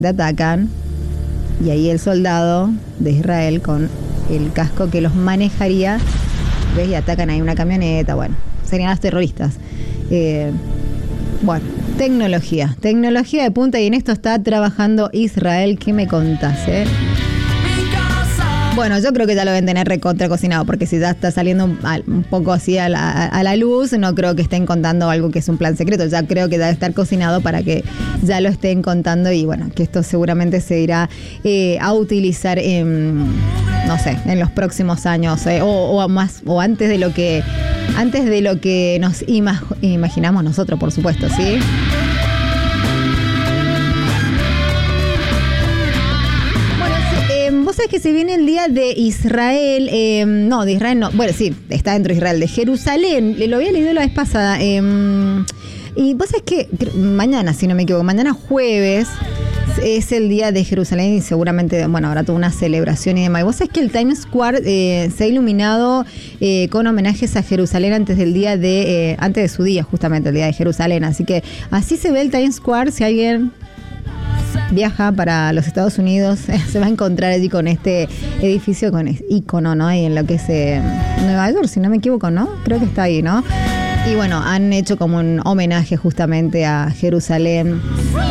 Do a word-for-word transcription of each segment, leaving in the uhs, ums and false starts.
te atacan, y ahí el soldado de Israel con el casco que los manejaría, ¿ves? Y atacan ahí una camioneta, bueno, serían los terroristas. Eh, bueno, tecnología, tecnología de punta, y en esto está trabajando Israel. ¿Qué me contás, eh? Bueno, yo creo que ya lo deben tener recontra cocinado, porque si ya está saliendo un, un poco así a la, a la luz, no creo que estén contando algo que es un plan secreto. Ya creo que debe estar cocinado para que ya lo estén contando, y bueno, que esto seguramente se irá eh, a utilizar en, no sé, en los próximos años, eh, o, o más, o antes de lo que, antes de lo que nos ima- imaginamos nosotros, por supuesto, ¿sí? Vos sabés que se viene el día de Israel, eh, no, de Israel no, bueno, sí, está dentro de Israel, de Jerusalén, lo había leído la vez pasada, eh, y vos sabés que mañana, si no me equivoco, mañana jueves es el día de Jerusalén, y seguramente, bueno, habrá toda una celebración y demás. Y vos sabés que el Times Square eh, se ha iluminado eh, con homenajes a Jerusalén antes del día de, eh, antes de su día, justamente, el día de Jerusalén, así que así se ve el Times Square. Si alguien viaja para los Estados Unidos, se va a encontrar allí con este edificio, con este ícono, ¿no? Y en lo que es eh, Nueva York, si no me equivoco, ¿no? Creo que está ahí, ¿no? Y bueno, han hecho como un homenaje justamente a Jerusalén,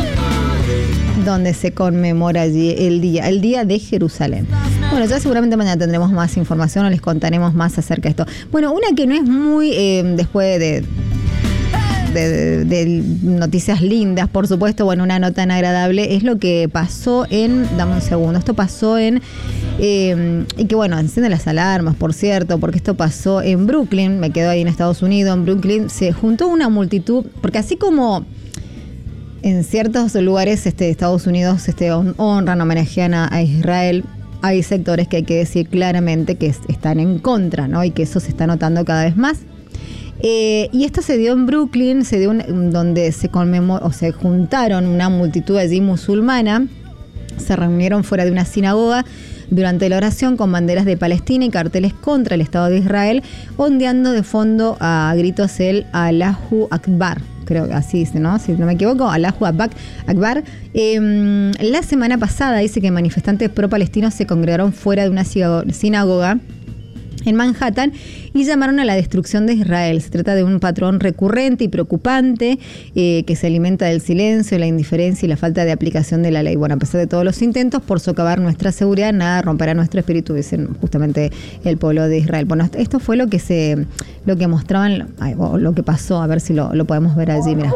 donde se conmemora allí el día, el día de Jerusalén. Bueno, ya seguramente mañana tendremos más información o les contaremos más acerca de esto. Bueno, una que no es muy, eh, después de... De, de, de noticias lindas, por supuesto, bueno, una no tan agradable, es lo que pasó en, dame un segundo, esto pasó en, eh, y que bueno, enciende las alarmas, por cierto, porque esto pasó en Brooklyn, me quedo ahí en Estados Unidos, en Brooklyn se juntó una multitud, porque así como en ciertos lugares este, de Estados Unidos este, honran, homenajean a, a Israel, hay sectores que hay que decir claramente que están en contra, ¿no? Y que eso se está notando cada vez más. Eh, y esto se dio en Brooklyn, se dio un, donde se conmemoró, o se juntaron una multitud allí musulmana, se reunieron fuera de una sinagoga durante la oración con banderas de Palestina y carteles contra el Estado de Israel, ondeando de fondo a gritos el Allahu Akbar. Creo que así dice, ¿no? Si no me equivoco, Allahu Akbar. Eh, la semana pasada dice que manifestantes pro-palestinos se congregaron fuera de una sinagoga en Manhattan y llamaron a la destrucción de Israel. Se trata de un patrón recurrente y preocupante eh, que se alimenta del silencio, la indiferencia y la falta de aplicación de la ley. Bueno, a pesar de todos los intentos por socavar nuestra seguridad, nada romperá nuestro espíritu, dicen justamente el pueblo de Israel. Bueno, esto fue lo que se, lo que mostraban, o lo que pasó, a ver si lo, lo podemos ver allí, mira.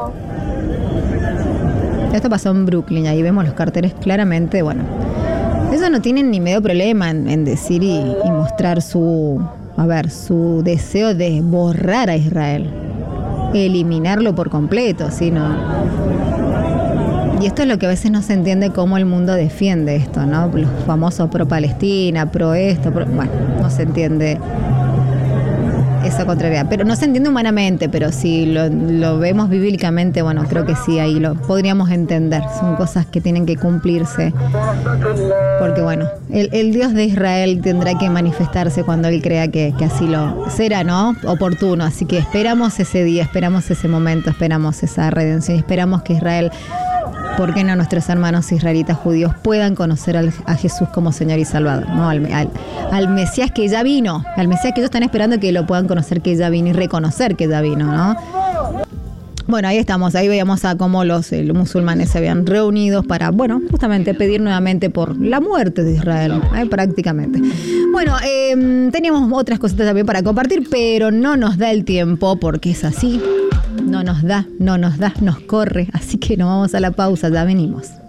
Esto pasó en Brooklyn, ahí vemos los carteles claramente, bueno. Ellos no tienen ni medio problema en, en decir y, y mostrar su, a ver, su deseo de borrar a Israel, eliminarlo por completo, ¿sí? ¿No? Y esto es lo que a veces no se entiende cómo el mundo defiende esto, ¿no? Los famosos pro Palestina, pro esto, pro, bueno, no se entiende esa contrariedad, pero no se entiende humanamente, pero si lo, lo vemos bíblicamente, bueno, creo que sí, ahí lo podríamos entender. Son cosas que tienen que cumplirse, porque bueno, el, el Dios de Israel tendrá que manifestarse cuando Él crea que, que así lo será, ¿no? Oportuno, así que esperamos ese día, esperamos ese momento, esperamos esa redención, esperamos que Israel, ¿por qué no nuestros hermanos israelitas judíos puedan conocer al, a Jesús como Señor y Salvador, ¿no? Al, al, al Mesías que ya vino, al Mesías que ellos están esperando que lo puedan conocer, que ya vino, y reconocer que ya vino, ¿no? Bueno, ahí estamos, ahí veíamos a cómo los, eh, los musulmanes se habían reunido para, bueno, justamente pedir nuevamente por la muerte de Israel, ¿eh? Prácticamente. Bueno, eh, teníamos otras cositas también para compartir, pero no nos da el tiempo porque es así. No nos da, no nos da, nos corre, así que nos vamos a la pausa, ya venimos.